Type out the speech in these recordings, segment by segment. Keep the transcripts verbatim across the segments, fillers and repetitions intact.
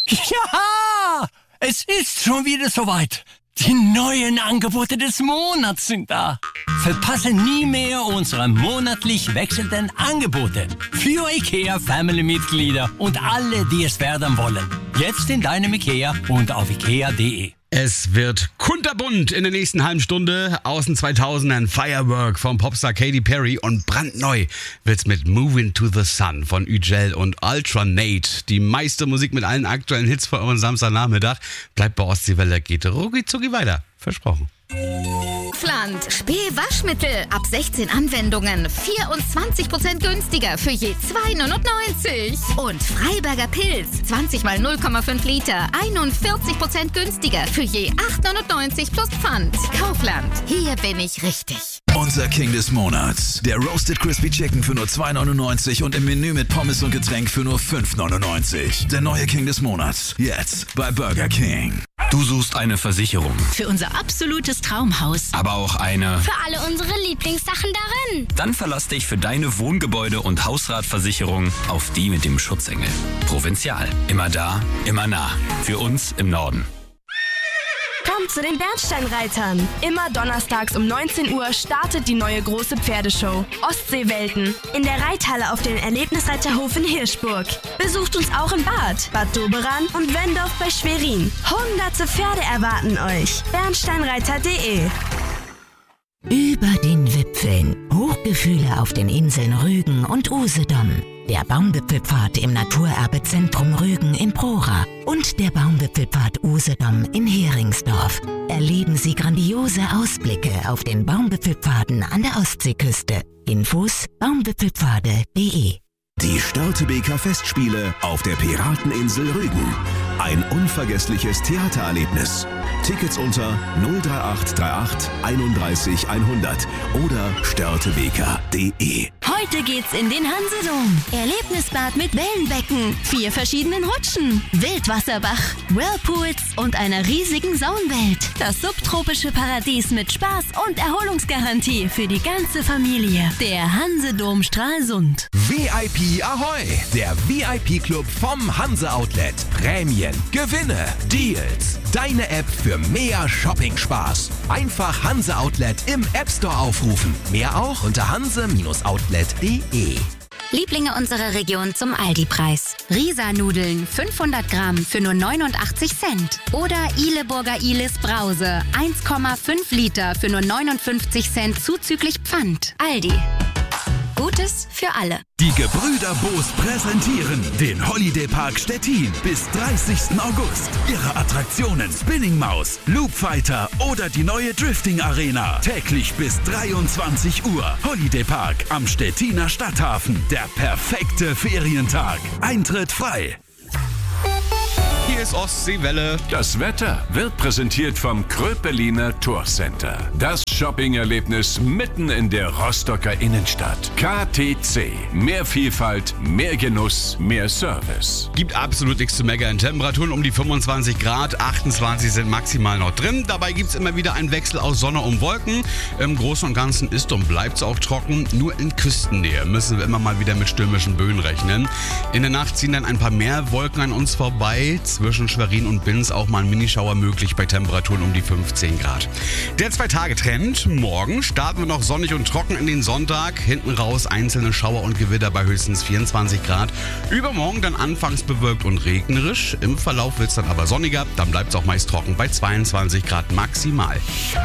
Ja, es ist schon wieder soweit. Die neuen Angebote des Monats sind da. Verpasse nie mehr unsere monatlich wechselnden Angebote für IKEA-Family-Mitglieder und alle, die es werden wollen. Jetzt in deinem IKEA und auf ikea punkt de. Es wird kunterbunt in der nächsten halben Stunde. Aus den zweitausendern Firework vom Popstar Katy Perry und brandneu wird's mit Moving to the Sun von Ügel und Ultranate. Die meiste Musik mit allen aktuellen Hits für euren Samstagnachmittag. Bleibt bei Ostseewelle, geht rucki zucki weiter. Versprochen. Kaufland. Spee-Waschmittel. Ab sechzehn Anwendungen. vierundzwanzig Prozent günstiger für je zwei neunundneunzig. Und Freiberger Pilz. zwanzig mal null Komma fünf Liter. einundvierzig Prozent günstiger für je acht neunundneunzig plus Pfand. Kaufland. Hier bin ich richtig. Unser King des Monats. Der Roasted Crispy Chicken für nur zwei neunundneunzig und im Menü mit Pommes und Getränk für nur fünf neunundneunzig. Der neue King des Monats. Jetzt bei Burger King. Du suchst eine Versicherung. Für unser absolutes Traumhaus. Aber auch eine... Für alle unsere Lieblingssachen darin. Dann verlass dich für deine Wohngebäude- und Hausratversicherung auf die mit dem Schutzengel. Provinzial. Immer da, immer nah. Für uns im Norden. Kommt zu den Bernsteinreitern. Immer donnerstags um neunzehn Uhr startet die neue große Pferdeshow Ostseewelten in der Reithalle auf dem Erlebnisreiterhof in Hirschburg. Besucht uns auch in Bad, Bad Doberan und Wendorf bei Schwerin. Hunderte Pferde erwarten euch. bernsteinreiter punkt de. Über den Wipfeln. Hochgefühle auf den Inseln Rügen und Usedom. Der Baumwipfelpfad im Naturerbezentrum Rügen in Prora und der Baumwipfelpfad Usedom in Heringsdorf. Erleben Sie grandiose Ausblicke auf den Baumwipfelpfaden an der Ostseeküste. Infos baumwipfelpfade punkt de. Die Störtebeker Festspiele auf der Pirateninsel Rügen. Ein unvergessliches Theatererlebnis. Tickets unter null drei acht drei acht einunddreißig hundert oder störtebeker punkt de. Heute geht's in den Hansedom. Erlebnisbad mit Wellenbecken, vier verschiedenen Rutschen, Wildwasserbach, Whirlpools und einer riesigen Saunwelt. Das subtropische Paradies mit Spaß und Erholungsgarantie für die ganze Familie. Der Hansedom Stralsund. V I P Ahoi! Der V I P-Club vom Hanse Outlet. Prämien, Gewinne, Deals. Deine App für mehr Shopping-Spaß. Einfach Hanse Outlet im App Store aufrufen. Mehr auch unter hanse outlet punkt de. Lieblinge unserer Region zum Aldi-Preis. Risa-Nudeln fünfhundert Gramm für nur neunundachtzig Cent. Oder Ileburger Ilis Brause eins Komma fünf Liter für nur neunundfünfzig Cent zuzüglich Pfand. Aldi. Gutes für alle. Die Gebrüder Boos präsentieren den Holiday Park Stettin bis dreißigsten August. Ihre Attraktionen Spinning Maus, Loop Fighter oder die neue Drifting Arena. Täglich bis dreiundzwanzig Uhr. Holiday Park am Stettiner Stadthafen. Der perfekte Ferientag. Eintritt frei. Hier ist Ostseewelle. Das Wetter wird präsentiert vom Kröpeliner Tourcenter. Das Shopping-Erlebnis mitten in der Rostocker Innenstadt. K T C. Mehr Vielfalt, mehr Genuss, mehr Service. Gibt absolut nichts zu meckern. Temperaturen um die fünfundzwanzig Grad, achtundzwanzig sind maximal noch drin. Dabei gibt es immer wieder einen Wechsel aus Sonne und Wolken. Im Großen und Ganzen ist und bleibt es auch trocken. Nur in Küstennähe müssen wir immer mal wieder mit stürmischen Böen rechnen. In der Nacht ziehen dann ein paar mehr Wolken an uns vorbei. Zwischen Schwerin und Binz auch mal ein Minischauer möglich bei Temperaturen um die fünfzehn Grad. Der Zwei-Tage-Trend. Morgen starten wir noch sonnig und trocken in den Sonntag. Hinten raus einzelne Schauer und Gewitter bei höchstens vierundzwanzig Grad. Übermorgen dann anfangs bewölkt und regnerisch. Im Verlauf wird es dann aber sonniger. Dann bleibt es auch meist trocken bei zweiundzwanzig Grad maximal.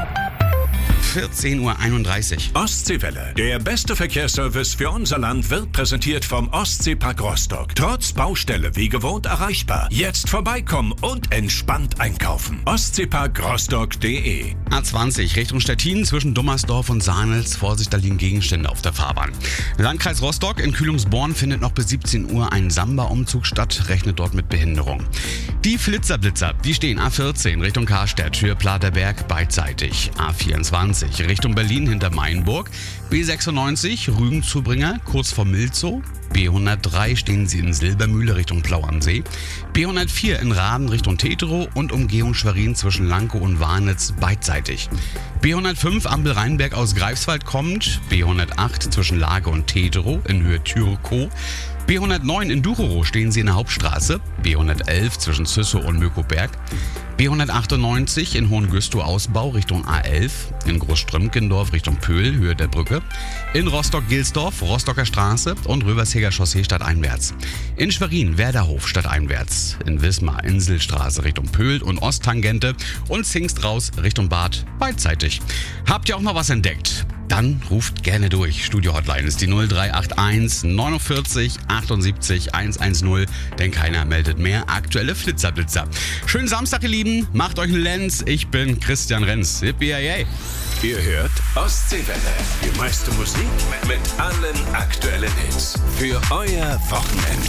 vierzehn Uhr einunddreißig. Ostseewelle. Der beste Verkehrsservice für unser Land wird präsentiert vom Ostseepark Rostock. Trotz Baustelle wie gewohnt erreichbar. Jetzt vorbeikommen und entspannt einkaufen. ostseepark rostock punkt de. A zwanzig Richtung Stettin zwischen Dummersdorf und Sahnels. Vorsicht, da liegen Gegenstände auf der Fahrbahn. Landkreis Rostock in Kühlungsborn findet noch bis siebzehn Uhr ein Samba-Umzug statt. Rechnet dort mit Behinderung. Die Flitzerblitzer, die stehen A vierzehn Richtung Karstedt, Höhe Platerberg beidseitig. A vierundzwanzig Richtung Berlin hinter Mainburg. B sechsundneunzig Rügen-Zubringer kurz vor Milzow. B hundertdrei stehen sie in Silbermühle Richtung Plau am See. B hundertvier in Raden Richtung Teterow und Umgehung Schwerin zwischen Lankow und Warnitz beidseitig. B hundertfünf Ampel Rheinberg aus Greifswald kommt. B hundertacht zwischen Lage und Teterow in Höhe Türkow. B hundertneun in Ducherow stehen Sie in der Hauptstraße. B hundertelf zwischen Züssow und Möckoberg. B hundertachtundneunzig in Hohengüstow Ausbau Richtung A elf. In Großströmkendorf Richtung Pöhl, Höhe der Brücke. In Rostock-Gilsdorf, Rostocker Straße und Röversheger Chaussee stadteinwärts. In Schwerin, Werderhof stadteinwärts. In Wismar, Inselstraße Richtung Pöhl und Osttangente. Und Zingst raus Richtung Bad, beidseitig. Habt ihr auch noch was entdeckt? Dann ruft gerne durch. Studio-Hotline ist die null drei acht eins neunundvierzig achtundsiebzig hundertzehn, denn keiner meldet mehr. Aktuelle Flitzerblitzer. Schönen Samstag, ihr Lieben. Macht euch einen Lenz. Ich bin Christian Renz. Yippie, yay. Ihr hört Ostseewelle. Die meiste Musik mit allen aktuellen Hits. Für euer Wochenende.